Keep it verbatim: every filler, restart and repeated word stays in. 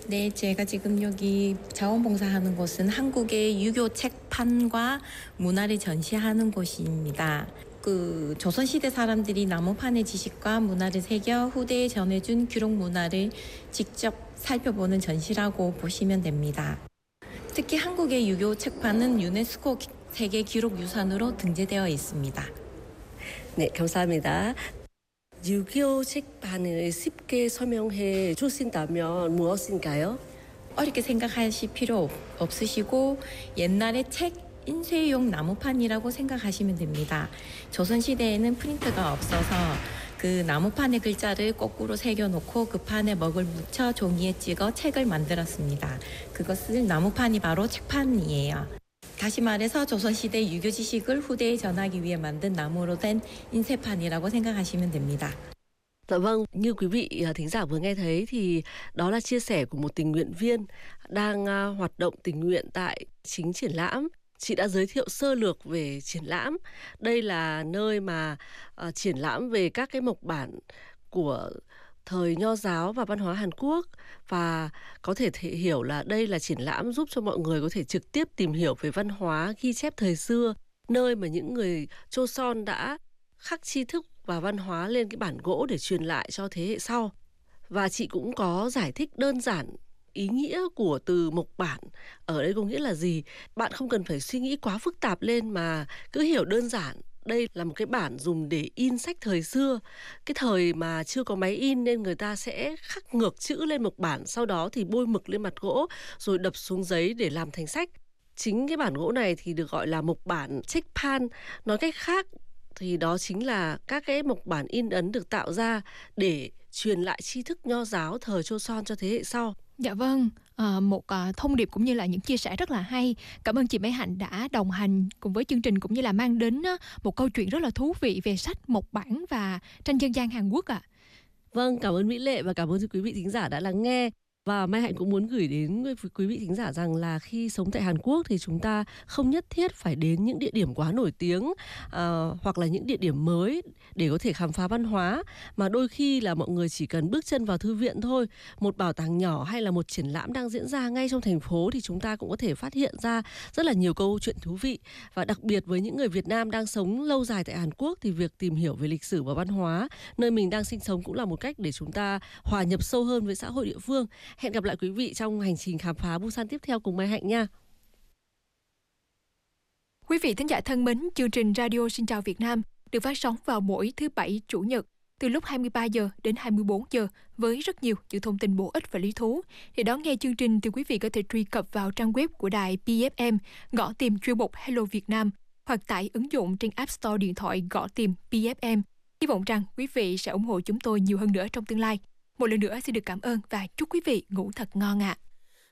네, 제가 지금 여기 자원봉사하는 곳은 한국의 유교 책판과 문화를 전시하는 곳입니다. 그 조선시대 사람들이 나무판의 지식과 문화를 새겨 후대에 전해준 기록 문화를 직접 살펴보는 전시라고 보시면 됩니다. 특히 한국의 유교 책판은 유네스코 세계 기록 유산으로 등재되어 있습니다. 네, 감사합니다. 유교 책판을 쉽게 설명해 주신다면 무엇인가요? 어렵게 생각하실 필요 없, 없으시고 옛날에 책 인쇄용 나무판이라고 생각하시면 됩니다. 조선시대에는 프린터가 없어서 그 나무판에 글자를 거꾸로 새겨놓고 그 판에 먹을 묻혀 종이에 찍어 책을 만들었습니다. 그것을 나무판이 바로 책판이에요. 다시 말해서 조선시대 유교 지식을 후대에 전하기 위해 만든 나무로 된 인쇄판이라고 생각하시면 됩니다. Dạ vâng, như quý vị uh, thính giả vừa nghe thấy thì đó là chia sẻ của một tình nguyện viên đang uh, hoạt động tình nguyện tại chính triển lãm. Chị đã giới thiệu sơ lược về triển lãm. Đây là nơi mà uh, triển lãm về các cái mộc bản của thời Nho giáo và văn hóa Hàn Quốc, và có thể thể hiểu là đây là triển lãm giúp cho mọi người có thể trực tiếp tìm hiểu về văn hóa ghi chép thời xưa, nơi mà những người Joseon đã khắc tri thức và văn hóa lên cái bản gỗ để truyền lại cho thế hệ sau. Và chị cũng có giải thích đơn giản ý nghĩa của từ mộc bản ở đây có nghĩa là gì. Bạn không cần phải suy nghĩ quá phức tạp lên mà cứ hiểu đơn giản. Đây là một cái bản dùng để in sách thời xưa. Cái thời mà chưa có máy in nên người ta sẽ khắc ngược chữ lên mộc bản, sau đó thì bôi mực lên mặt gỗ rồi đập xuống giấy để làm thành sách. Chính cái bản gỗ này thì được gọi là mộc bản 책판. Nói cách khác thì đó chính là các cái mộc bản in ấn được tạo ra để truyền lại tri thức Nho giáo thời Joseon cho thế hệ sau. Dạ vâng, à, một à, thông điệp cũng như là những chia sẻ rất là hay. Cảm ơn chị Mỹ Hạnh đã đồng hành cùng với chương trình cũng như là mang đến á, một câu chuyện rất là thú vị về sách mộc bản và tranh dân gian Hàn Quốc ạ. À. Vâng, cảm ơn Mỹ Lệ và cảm ơn quý vị thính giả đã lắng nghe. Và Mai Hạnh cũng muốn gửi đến quý vị thính giả rằng là khi sống tại Hàn Quốc thì chúng ta không nhất thiết phải đến những địa điểm quá nổi tiếng à, hoặc là những địa điểm mới để có thể khám phá văn hóa, mà đôi khi là mọi người chỉ cần bước chân vào thư viện thôi, một bảo tàng nhỏ hay là một triển lãm đang diễn ra ngay trong thành phố thì chúng ta cũng có thể phát hiện ra rất là nhiều câu chuyện thú vị. Và đặc biệt với những người Việt Nam đang sống lâu dài tại Hàn Quốc thì việc tìm hiểu về lịch sử và văn hóa nơi mình đang sinh sống cũng là một cách để chúng ta hòa nhập sâu hơn với xã hội địa phương. Hẹn gặp lại quý vị trong hành trình khám phá Busan tiếp theo cùng Mai Hạnh nha. Quý vị thính giả thân mến, chương trình Radio Xin chào Việt Nam được phát sóng vào mỗi thứ Bảy, Chủ nhật từ lúc hai mươi ba giờ đến hai mươi bốn giờ với rất nhiều những thông tin bổ ích và lý thú. Để đón nghe chương trình thì quý vị có thể truy cập vào trang web của đài pê ép em, gõ tìm chuyên mục Hello Việt Nam hoặc tải ứng dụng trên App Store điện thoại gõ tìm pê ép em. Hy vọng rằng quý vị sẽ ủng hộ chúng tôi nhiều hơn nữa trong tương lai. Một lần nữa xin được cảm ơn và chúc quý vị ngủ thật ngon ạ. À.